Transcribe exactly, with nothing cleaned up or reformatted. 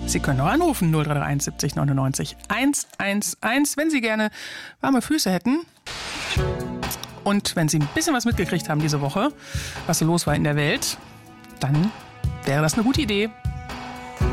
Sie können auch anrufen, null drei drei eins siebzig neunundneunzig hundertelf, wenn Sie gerne warme Füße hätten. Und wenn Sie ein bisschen was mitgekriegt haben diese Woche, was so los war in der Welt, dann wäre das eine gute Idee.